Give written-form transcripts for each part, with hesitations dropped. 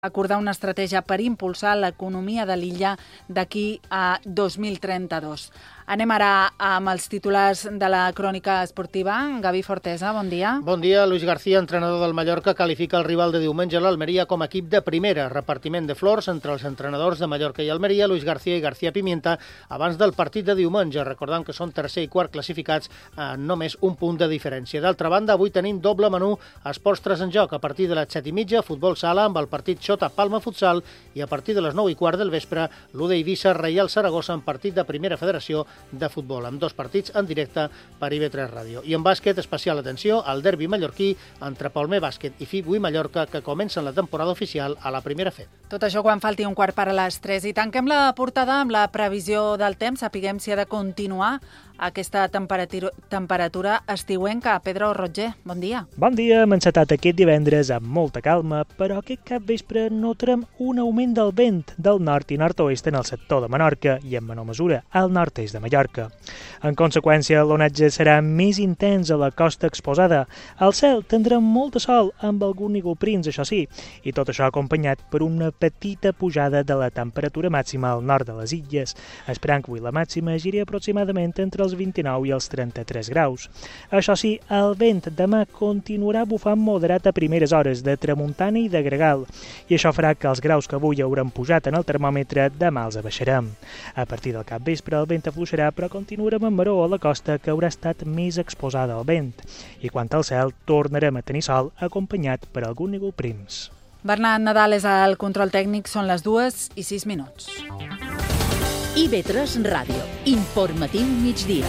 acordar una estratègia per impulsar l'economia de l'illa d'aquí a 2032. Anem ara amb els titulars de la crònica esportiva. Gavi Fortesa, bon dia. Bon dia. Luis García, entrenador del Mallorca, qualifica el rival de diumenge, l'Almeria, com a equip de primera. Repartiment de flors entre els entrenadors de Mallorca i Almeria, Luis García i García Pimienta, abans del partit de diumenge. Recordem que són tercer i quart classificats a només un punt de diferència. D'altra banda, avui tenim doble menú esports 3 en joc. A partir de les 7:30, futbol sala amb el partit Xota Palma Futsal, i a partir de les 9:15 del vespre, l'U Eivissa Reial Saragossa en partit de primera federació de futbol, amb dos partits en directe per IB3 Ràdio. I en bàsquet, especial atenció al derbi mallorquí entre Palmer Bàsquet i FIB Mallorca, que comencen la temporada oficial a la primera FEB. Tot això quan falti un quart per a les 3. I tanquem la portada amb la previsió del temps. Sapiguem si ha de continuar aquesta temperatura estiuenca. Pedro Roger, bon dia. Bon dia. Hem encetat aquest divendres amb molta calma, però aquest capvespre notarem un augment del vent del nord i nord-oest en el sector de Menorca i en menor mesura al nord-est de Mallorca. En conseqüència, l'onatge serà més intens a la costa exposada. Al cel tindrem molt de sol amb algun núvol prims, això sí, i tot això acompanyat per una petita pujada de la temperatura màxima al nord de les illes, esperant que avui la màxima giri aproximadament entre els 29 i els 33 graus. Això sí, el vent demà continuarà bufant moderat a primeres hores de tramuntana i de gregal, i això farà que els graus que avui haurem pujat en el termòmetre demà els abaixarem. A partir del capvespre el vent afluixarà, però continuarem amb maror a la costa, que haurà estat més exposada al vent. I quant al cel, tornarem a tenir sol acompanyat per algun núvol prims. Bernat Nadal és al control tècnic, són les 2:06. IB3 Ràdio, informatiu migdia.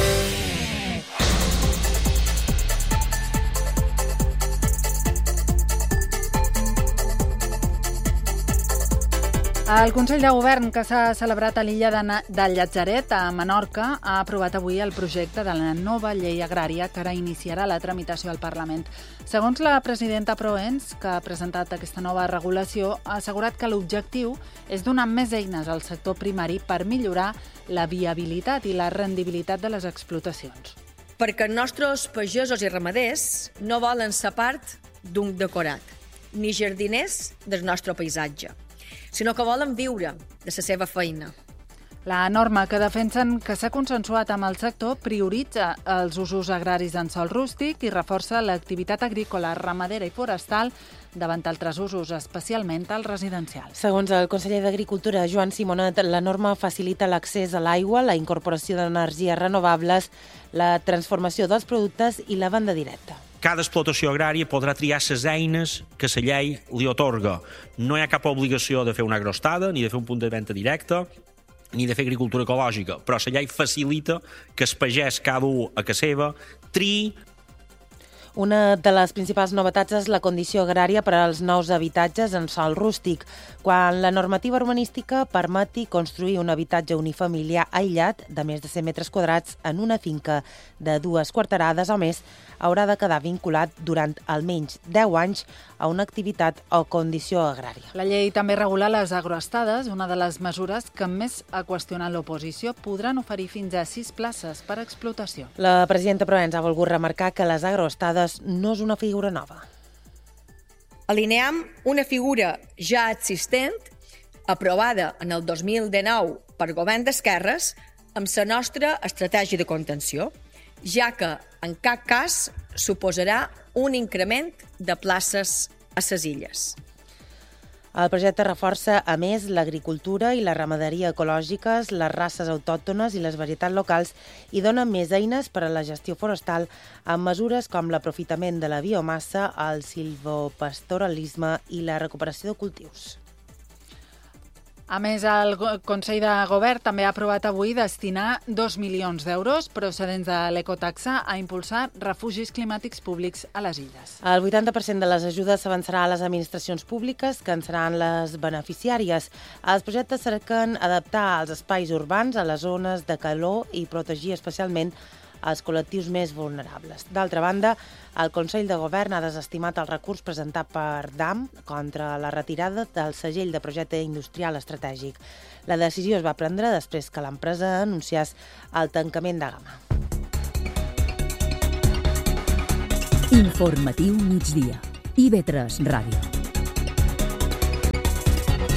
El Consell de Govern, que s'ha celebrat a l'illa del Llatzeret, a Menorca, ha aprovat avui el projecte de la nova llei agrària que ara iniciarà la tramitació al Parlament. Segons la presidenta Proens, que ha presentat aquesta nova regulació, ha assegurat que l'objectiu és donar més eines al sector primari per millorar la viabilitat i la rendibilitat de les explotacions. Perquè els nostres pagesos i ramaders no volen ser part d'un decorat, ni jardiners del nostre paisatge, sinó que volen viure de la seva feina. La norma, que defensen que s'ha consensuat amb el sector, prioritza els usos agraris en sòl rústic i reforça l'activitat agrícola, ramadera i forestal davant altres usos, especialment els residencials. Segons el conseller d'Agricultura, Joan Simonet, la norma facilita l'accés a l'aigua, la incorporació d'energies renovables, la transformació dels productes i la venda directa. Cada explotació agrària podrà triar les eines que la llei li atorga. No hi ha cap obligació de fer una agrostada, ni de fer un punt de venda directe, ni de fer agricultura ecològica, però la llei facilita que el pagès, cada un a casa seva, triï. Una de les principals novetats és la condició agrària per als nous habitatges en sòl rústic, quan la normativa urbanística permeti construir un habitatge unifamiliar aïllat de més de 100 metres quadrats en una finca de 2 quarterades o més, haurà de quedar vinculat durant almenys 10 anys a una activitat o condició agrària. La llei també regula les agroestades, una de les mesures que més ha qüestionat l'oposició. Podran oferir fins a 6 places per explotació. La presidenta Proens ha volgut remarcar que les agroestades no és una figura nova. Alineam una figura ja existent, aprovada en el 2019 per govern d'esquerres, amb la nostra estratègia de contenció, ja que en cap cas suposarà un increment de places a les illes. El projecte reforça, a més, l'agricultura i la ramaderia ecològiques, les races autòctones i les varietats locals i dona més eines per a la gestió forestal amb mesures com l'aprofitament de la biomassa, el silvopastoralisme i la recuperació de cultius. A més, el Consell de Govern també ha aprovat avui destinar 2 milions d'euros procedents de l'ecotaxa a impulsar refugis climàtics públics a les illes. El 80% de les ajudes s'avançarà a les administracions públiques, que en seran les beneficiàries. Els projectes cerquen adaptar els espais urbans a les zones de calor i protegir especialment els col·lectius més vulnerables. D'altra banda, el Consell de Govern ha desestimat el recurs presentat per DAM contra la retirada del segell de projecte industrial estratègic. La decisió es va prendre després que l'empresa anunciés el tancament de gamma. Informatiu migdia. IB3 Ràdio.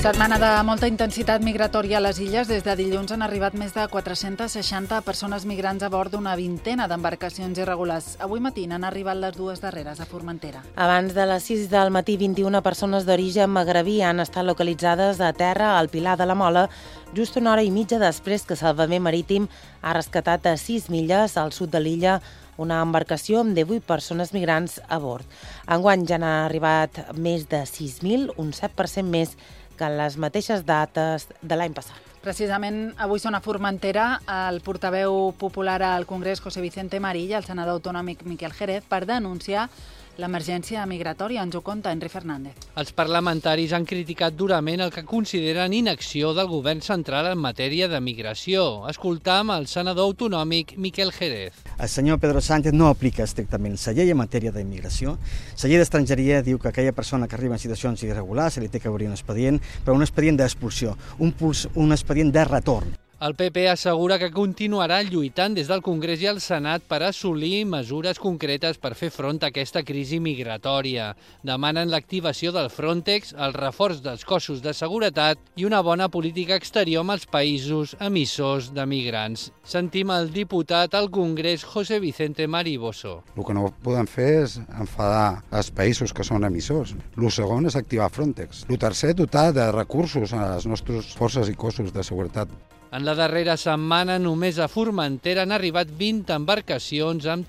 Setmana de molta intensitat migratòria a les illes. Des de dilluns han arribat més de 460 persones migrants a bord d'una vintena d'embarcacions irregulars. Avui matí n'han arribat les dues darreres a Formentera. Abans de les 6 del matí, 21 persones d'origen magrebí han estat localitzades a terra al Pilar de la Mola, just una hora i mitja després que Salvament Marítim ha rescatat a 6 milles al sud de l'illa una embarcació amb 18 persones migrants a bord. Enguany ja n'ha arribat més de 6.000, un 7% més que en les mateixes dates de l'any passat. Precisament avui són a Formentera el portaveu popular al Congrés, José Vicente Marill, i el senador autonòmic Miquel Jerez, per denunciar l'emergència migratòria. Ens ho conta Henry Fernández. Els parlamentaris han criticat durament el que consideren inacció del govern central en matèria de migració. Escoltam el senador autonòmic Miquel Jerez. El senyor Pedro Sánchez no aplica estrictament la llei en matèria d'immigració. La llei d'estrangeria diu que aquella persona que arriba en situacions irregulars se li té que obrir un expedient, però un expedient d'expulsió, un expedient de retorn. El PP assegura que continuarà lluitant des del Congrés i el Senat per assolir mesures concretes per fer front a aquesta crisi migratòria. Demanen l'activació del Frontex, el reforç dels cossos de seguretat i una bona política exterior amb els països emissors de migrants. Sentim el diputat al Congrés, José Vicente Mariboso. El que no podem fer és enfadar els països que són emissors. El segon és activar Frontex. El tercer, dotar de recursos a les nostres forces i cossos de seguretat. En la darrera setmana, només a Formentera han arribat 20 embarcacions amb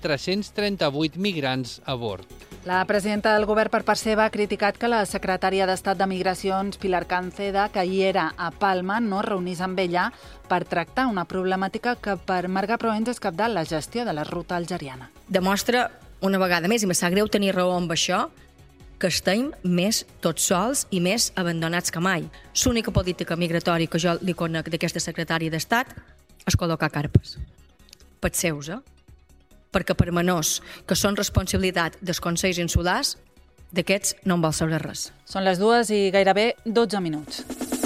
338 migrants a bord. La presidenta del govern, per part seva, ha criticat que la secretària d'Estat de Migracions, Pilar Canceda, que hi era a Palma, no es reunís amb ella per tractar una problemàtica que per Marga Proens és cabdal, la gestió de la ruta algeriana. Demostra una vegada més, i me sap greu tenir raó amb això, que estem més tots sols i més abandonats que mai. L'única política migratòria que jo li conec d'aquesta secretària d'Estat és col·locar carpes. Pels seus, perquè per menors que són responsabilitat dels consells insulars, d'aquests no en vol saber res. Són les 2 i gairebé 12 minuts.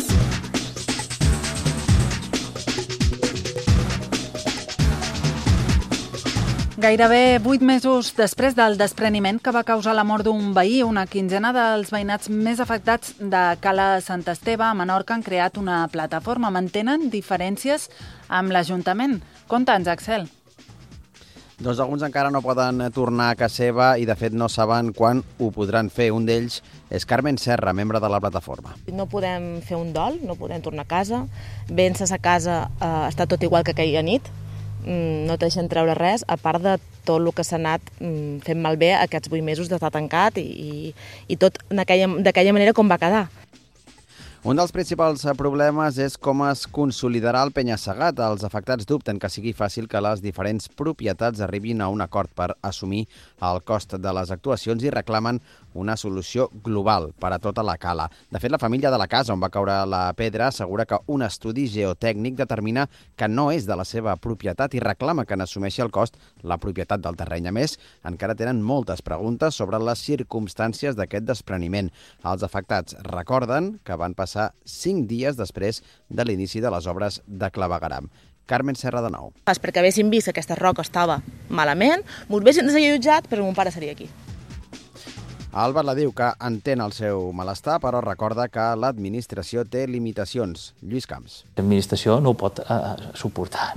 Gairebé 8 mesos després del despreniment que va causar la mort d'un veí, una quinzena dels veïnats més afectats de Cala Sant Esteve a Menorca han creat una plataforma. Mantenen diferències amb l'Ajuntament. Conta'ns, Axel. Doncs alguns encara no poden tornar a casa seva i, de fet, no saben quan ho podran fer. Un d'ells és Carmen Serra, membre de la plataforma. No podem fer un dol, no podem tornar a casa. Vèncer a casa està tot igual que aquella nit. No te deixen treure res, a part de tot el que s'ha anat fent malbé aquests 8 mesos d'estar tancat i tot d'aquella manera com va quedar. Un dels principals problemes és com es consolidarà el penya-segat. Els afectats dubten que sigui fàcil que les diferents propietats arribin a un acord per assumir el cost de les actuacions i reclamen una solució global per a tota la cala. De fet, la família de la casa on va caure la pedra assegura que un estudi geotècnic determina que no és de la seva propietat i reclama que n'assumeixi el cost la propietat del terreny. A més, encara tenen moltes preguntes sobre les circumstàncies d'aquest despreniment. Els afectats recorden que van passar 5 dies després de l'inici de les obres de clavegueram. Carmen Serra de nou. És perquè haguessin vist que aquesta roca estava malament, m'ho haguessin desallotjat, però mon pare seria aquí. Albert la diu que entén el seu malestar, però recorda que l'administració té limitacions. Lluís Camps. L'administració no ho pot suportar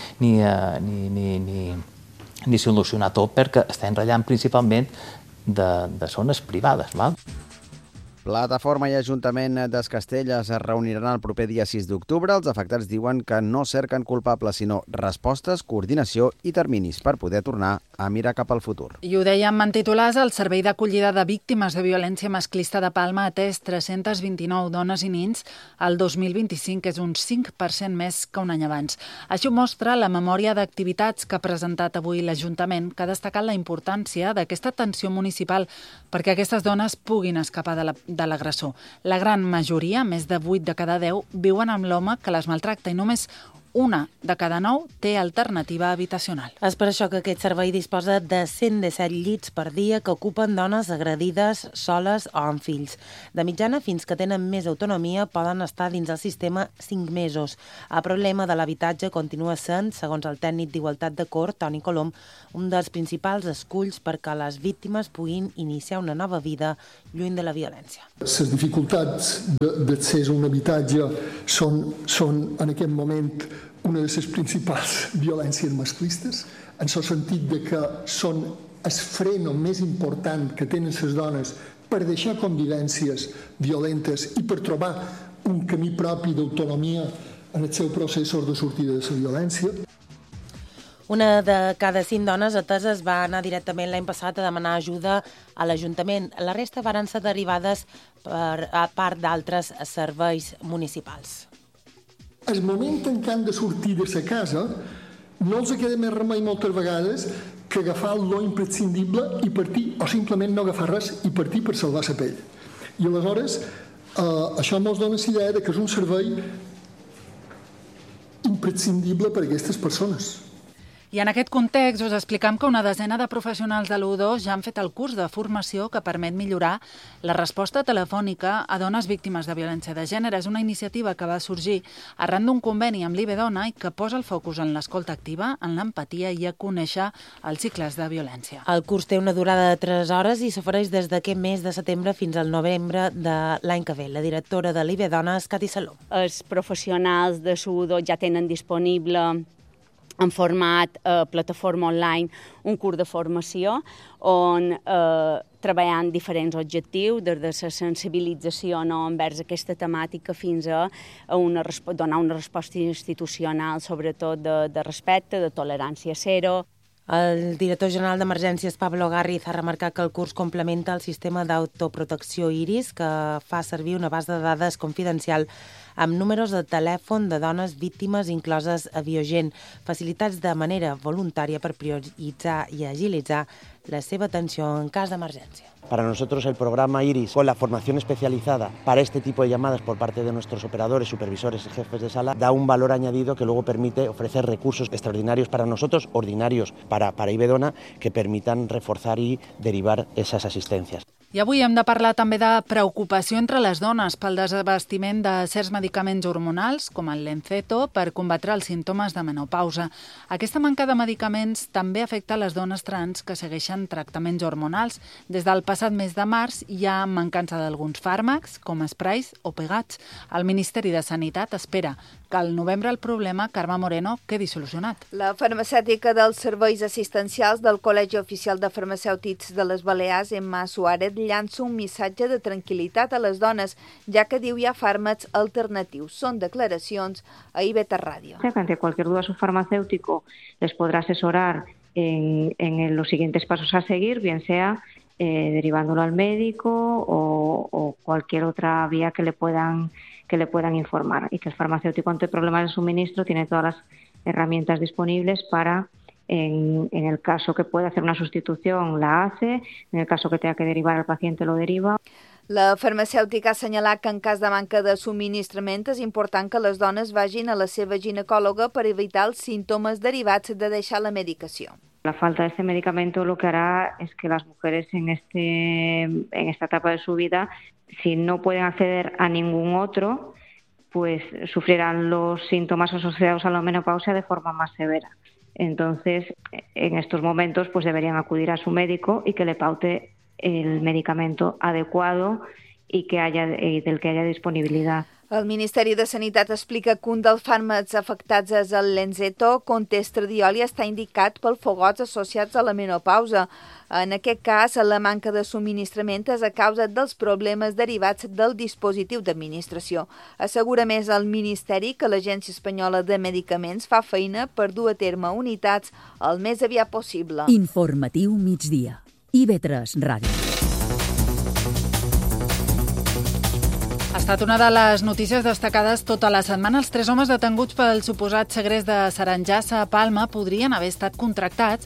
ni solucionar tot perquè està enratllant principalment de zones privades. Val? Plataforma i Ajuntament d'Es Castelles es reuniran el proper dia 6 d'octubre. Els afectats diuen que no cerquen culpables, sinó respostes, coordinació i terminis per poder tornar a mirar cap al futur. I ho dèiem en titulars, el Servei d'Acollida de Víctimes de Violència Masclista de Palma ha atès 329 dones i nins el 2025, que és un 5% més que un any abans. Això mostra la memòria d'activitats que ha presentat avui l'Ajuntament, que ha destacat la importància d'aquesta atenció municipal perquè aquestes dones puguin escapar de l'agressor. La gran majoria, més de 8 de cada 10, viuen amb l'home que les maltracta i només 1 de cada 9 té alternativa habitacional. És per això que aquest servei disposa de 117 llits per dia que ocupen dones agredides, soles o amb fills. De mitjana, fins que tenen més autonomia, poden estar dins el sistema 5 mesos. El problema de l'habitatge continua sent, segons el tècnic d'Igualtat de Cort, Toni Colom, un dels principals esculls perquè les víctimes puguin iniciar una nova vida lluny de la violència. Les dificultats d'accés a un habitatge són en aquest moment una de les principals violències masclistes, en el sentit de que són el freno més important que tenen les dones per deixar convivències violentes i per trobar un camí propi d'autonomia en els seus processos de sortida de la violència. Una de cada 5 dones ateses va anar directament l'any passat a demanar ajuda a l'Ajuntament. La resta van ser derivades a part d'altres serveis municipals. El moment en què han de sortir de sa casa no els queda més remei moltes vegades que agafar lo imprescindible i partir, o simplement no agafar res i partir per salvar la pell. I aleshores això ens dona la idea que és un servei imprescindible per a aquestes persones. I en aquest context us explicam que una desena de professionals de l'U2 ja han fet el curs de formació que permet millorar la resposta telefònica a dones víctimes de violència de gènere. És una iniciativa que va sorgir arran d'un conveni amb l'IBDona i que posa el focus en l'escolta activa, en l'empatia i a conèixer els cicles de violència. El curs té una durada de 3 hores i s'ofereix des d'aquest mes de setembre fins al novembre de l'any que ve. La directora de l'IBDona és Cati Saló. Els professionals de l'U2 ja tenen disponible en format plataforma online un curs de formació on treballant diferents objectius, des de la sensibilització envers aquesta temàtica fins a donar una resposta institucional, sobretot de respecte, de tolerància zero. El director general d'Emergències, Pablo Garriz, ha remarcat que el curs complementa el sistema d'autoprotecció IRIS, que fa servir una base de dades confidencial amb números de telèfon de dones víctimes incloses a Biogen, facilitats de manera voluntària per prioritzar i agilitzar la seva atenció en cas d'emergència. Para nosotros el programa IRIS, con la formación especializada para este tipo de llamadas por parte de nuestros operadores, supervisores y jefes de sala, da un valor añadido que luego permite ofrecer recursos extraordinarios para nosotros, ordinarios para IBDona, que permitan reforzar y derivar esas asistencias. I avui hem de parlar també de preocupació entre les dones pel desabastiment de certs medicaments hormonals, com el Lenceto, per combatre els símptomes de menopausa. Aquesta manca de medicaments també afecta les dones trans que segueixen tractaments hormonals. Des del passat mes de març hi ha mancança d'alguns fàrmacs, com esprais o pegats. El Ministeri de Sanitat espera que al novembre el problema, Carme Moreno, quedi solucionat. La farmacèutica dels serveis assistencials del Col·legi Oficial de Farmacèutics de les Balears, Emma Suárez, llança un missatge de tranquil·litat a les dones, ja que diu hi ha fàrmacs alternatius. Són declaracions a IBT Radio. Ante cualquier duda su farmacéutico les podrá asesorar en los siguientes pasos a seguir, bien sea derivándolo al médico o cualquier otra vía que le puedan informar, y que el farmacéutico ante problemas de suministro tiene todas las herramientas disponibles para, en el caso que pueda hacer una sustitución, la hace, en el caso que tenga que derivar al paciente, lo deriva. La farmacèutica ha assenyalat que en cas de manca de subministrament és important que les dones vagin a la seva ginecòloga per evitar els símptomes derivats de deixar la medicació. La falta de este medicamento lo que hará es que las mujeres en esta etapa de su vida, si no pueden acceder a ningún otro, pues sufrirán los síntomas asociados a la menopausia de forma más severa. Entonces, en estos momentos, pues deberían acudir a su médico y que le paute el medicamento adecuado y del que haya disponibilitat. El Ministeri de Sanitat explica que un dels fàrmacs afectats és el Lenceto, conté estradiol i està indicat pel fogots associats a la menopausa. En aquest cas, la manca de subministrament és a causa dels problemes derivats del dispositiu d'administració. Assegura més el Ministeri que l'Agència Espanyola de Medicaments fa feina per dur a terme unitats el més aviat possible. Informatiu migdia. IB3 Ràdio. Ha estat una de les notícies destacades tota la setmana. Els 3 homes detenguts pel suposat segrest de Saranjassa a Palma podrien haver estat contractats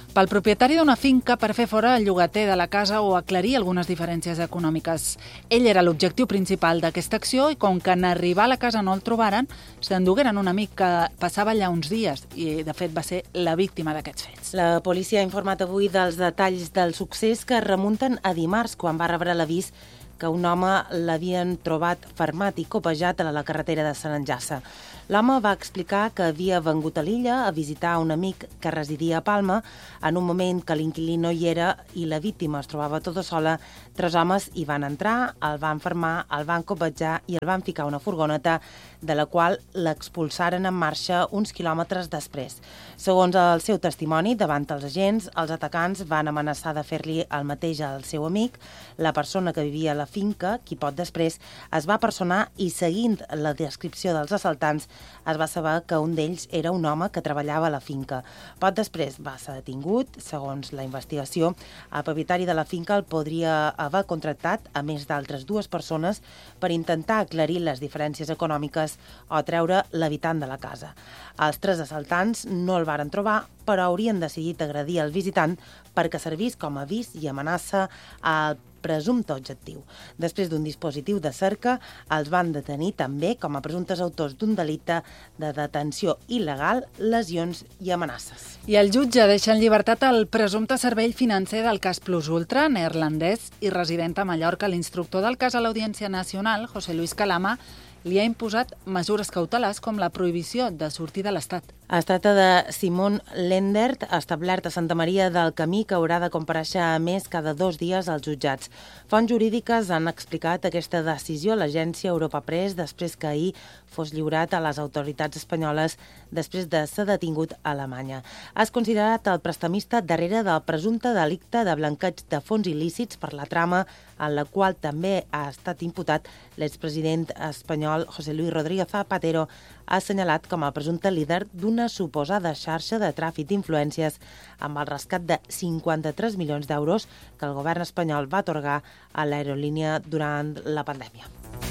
pel propietari d'una finca per fer fora el llogater de la casa o aclarir algunes diferències econòmiques. Ell era l'objectiu principal d'aquesta acció i com que en arribar a la casa no el trobaren, s'endugueren un amic que passava allà uns dies i, de fet, va ser la víctima d'aquests fets. La policia ha informat avui dels detalls del succés que remunten a dimarts, quan va rebre l'avís que un home l'havien trobat fermat i copejat a la carretera de Sant Enllaça. L'home va explicar que havia vengut a l'illa a visitar un amic que residia a Palma. En un moment que l'inquilí no hi era i la víctima es trobava tota sola, 3 homes hi van entrar, el van fermar, el van copejar i el van ficar a una furgoneta, de la qual l'expulsaren en marxa uns quilòmetres després. Segons el seu testimoni, davant els agents, els atacants van amenaçar de fer-li el mateix al seu amic. La persona que vivia a la finca, qui pot després, es va personar i, seguint la descripció dels assaltants, es va saber que un d'ells era un home que treballava a la finca. Poc després va ser detingut. Segons la investigació, el propietari de la finca el podria haver contractat a més d'altres 2 persones per intentar aclarir les diferències econòmiques o treure l'habitant de la casa. Els 3 assaltants no el varen trobar, però haurien decidit agredir el visitant perquè servís com a avís i amenaça al presumpte objectiu. Després d'un dispositiu de cerca, els van detenir també com a presumptes autors d'un delicte de detenció il·legal, lesions i amenaces. I el jutge deixa en llibertat el presumpte cervell financer del cas Plus Ultra, neerlandès i resident a Mallorca. L'instructor del cas a l'Audiència Nacional, José Luis Calama, li ha imposat mesures cautelars com la prohibició de sortir de l'Estat. Es tracta de Simon Lendert, establert a Santa Maria del Camí, que haurà de comparèixer a més cada 2 dies als jutjats. Fonts jurídiques han explicat aquesta decisió a l'agència Europa Press després que ahir fos lliurat a les autoritats espanyoles després de ser detingut a Alemanya. És considerat el prestamista darrere del presumpte delicte de blanqueig de fons il·lícits per la trama en la qual també ha estat imputat l'expresident espanyol José Luis Rodríguez Zapatero, ha assenyalat com a presumpte líder d'una suposada xarxa de tràfic d'influències amb el rescat de 53 milions d'euros que el govern espanyol va atorgar a l'aerolínia durant la pandèmia.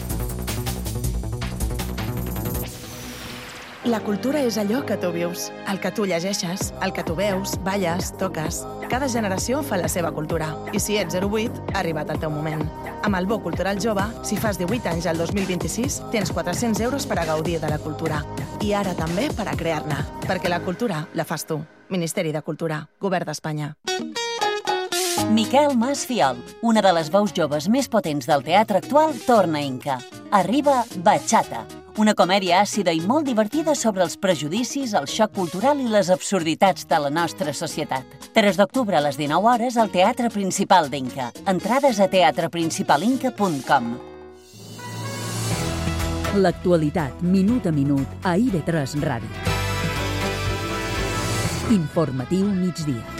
La cultura és allò que tu vius, el que tu llegeixes, el que tu veus, balles, toques. Cada generació fa la seva cultura. I si ets 08, ha arribat el teu moment. Amb el Bo Cultural Jove, si fas 18 anys al 2026, tens 400 euros per a gaudir de la cultura. I ara també per a crear-ne. Perquè la cultura la fas tu. Ministeri de Cultura, Govern d'Espanya. Miquel Mas Fiol, una de les veus joves més potents del teatre actual, torna a Inca. Arriba Bachata, una comèdia àcida i molt divertida sobre els prejudicis, el xoc cultural i les absurditats de la nostra societat. 3 d'octubre a les 19 hores al Teatre Principal d'Inca. Entrades a teatreprincipalinca.com. L'actualitat, minut a minut, a IB3 Ràdio. Informatiu migdia.